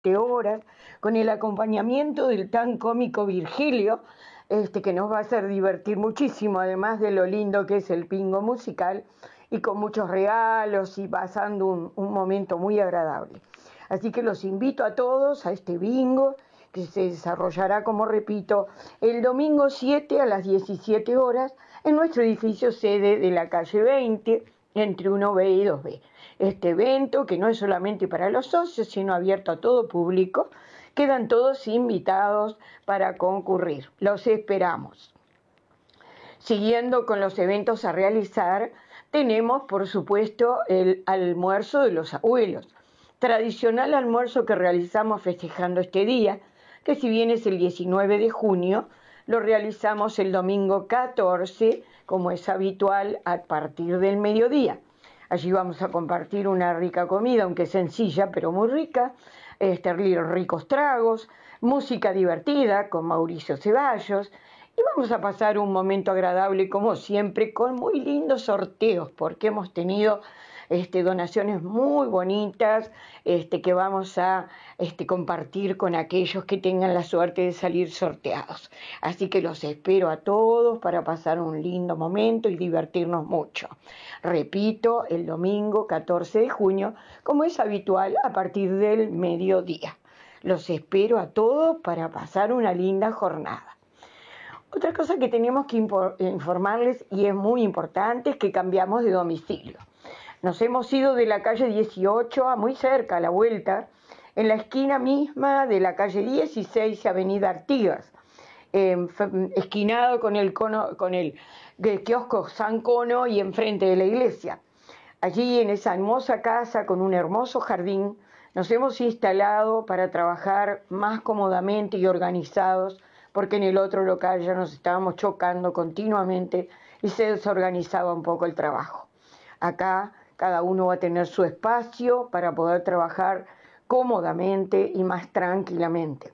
horas, con el acompañamiento del tan cómico Virgilio, que nos va a hacer divertir muchísimo, además de lo lindo que es el bingo musical, y con muchos regalos y pasando un momento muy agradable. Así que los invito a todos a este bingo, que se desarrollará, como repito, el domingo 7 a las 17 horas en nuestro edificio sede de la calle 20, entre 1B y 2B. Este evento, que no es solamente para los socios, sino abierto a todo público, quedan todos invitados para concurrir. Los esperamos. Siguiendo con los eventos a realizar, tenemos, por supuesto, el almuerzo de los abuelos. Tradicional almuerzo que realizamos festejando este día, que si bien es el 19 de junio, lo realizamos el domingo 14, como es habitual, a partir del mediodía. Allí vamos a compartir una rica comida, aunque sencilla, pero muy rica, ricos tragos, música divertida con Mauricio Ceballos, y vamos a pasar un momento agradable, como siempre, con muy lindos sorteos, porque hemos tenido donaciones muy bonitas que vamos a compartir con aquellos que tengan la suerte de salir sorteados. Así que los espero a todos para pasar un lindo momento y divertirnos mucho. Repito, el domingo 14 de junio, como es habitual, a partir del mediodía. Los espero a todos para pasar una linda jornada. Otra cosa que tenemos que informarles, y es muy importante, es que cambiamos de domicilio. Nos hemos ido de la calle 18 a muy cerca, a la vuelta, en la esquina misma de la calle 16 y avenida Artigas, esquinado con el kiosco San Cono y enfrente de la iglesia. Allí, en esa hermosa casa con un hermoso jardín, nos hemos instalado para trabajar más cómodamente y organizados, porque en el otro local ya nos estábamos chocando continuamente y se desorganizaba un poco el trabajo. Acá cada uno va a tener su espacio para poder trabajar cómodamente y más tranquilamente.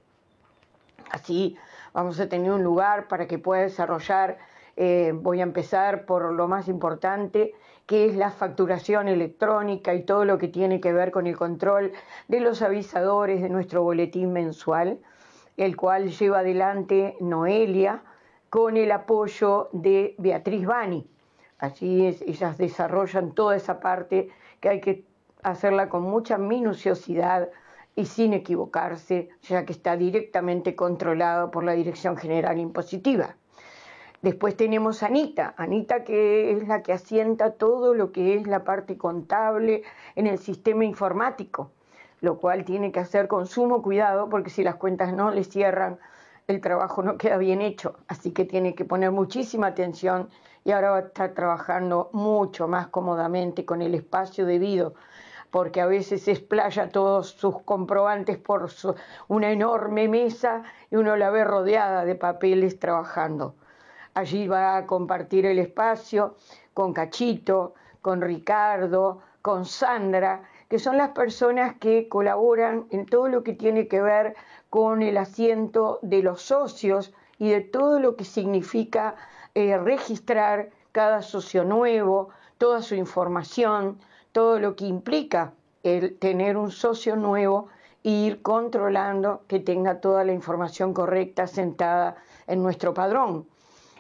Así vamos a tener un lugar para que pueda desarrollar, voy a empezar por lo más importante, que es la facturación electrónica y todo lo que tiene que ver con el control de los avisadores de nuestro boletín mensual, el cual lleva adelante Noelia con el apoyo de Beatriz Bani. Allí ellas desarrollan toda esa parte que hay que hacerla con mucha minuciosidad y sin equivocarse, ya que está directamente controlado por la Dirección General Impositiva. Después tenemos a Anita que es la que asienta todo lo que es la parte contable en el sistema informático, lo cual tiene que hacer con sumo cuidado, porque si las cuentas no le cierran, el trabajo no queda bien hecho, así que tiene que poner muchísima atención y ahora va a estar trabajando mucho más cómodamente con el espacio debido, porque a veces explaya todos sus comprobantes por una enorme mesa y uno la ve rodeada de papeles trabajando. Allí va a compartir el espacio con Cachito, con Ricardo, con Sandra, que son las personas que colaboran en todo lo que tiene que ver con el asiento de los socios y de todo lo que significa registrar cada socio nuevo, toda su información, todo lo que implica el tener un socio nuevo e ir controlando que tenga toda la información correcta sentada en nuestro padrón.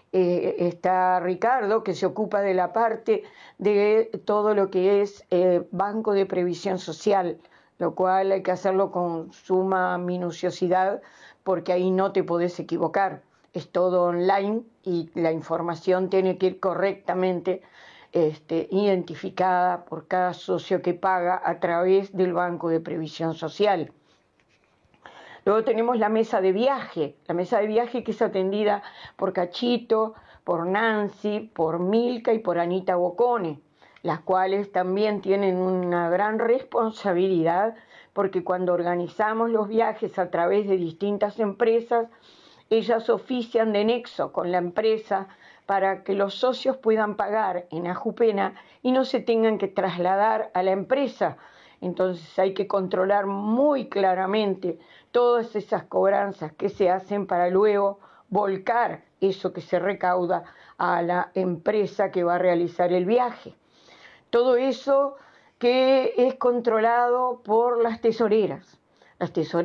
Está Ricardo, que se ocupa de la parte de todo lo que es Banco de Previsión Social, lo cual hay que hacerlo con suma minuciosidad, porque ahí no te podés equivocar. Es todo online y la información tiene que ir correctamente identificada por cada socio que paga a través del Banco de Previsión Social. Luego tenemos la mesa de viaje que es atendida por Cachito, por Nancy, por Milka y por Anita Boccone, las cuales también tienen una gran responsabilidad, porque cuando organizamos los viajes a través de distintas empresas, ellas ofician de nexo con la empresa para que los socios puedan pagar en Ajupena y no se tengan que trasladar a la empresa. Entonces hay que controlar muy claramente todas esas cobranzas que se hacen para luego volcar eso que se recauda a la empresa que va a realizar el viaje. Todo eso que es controlado por las tesoreras. las tesoreras.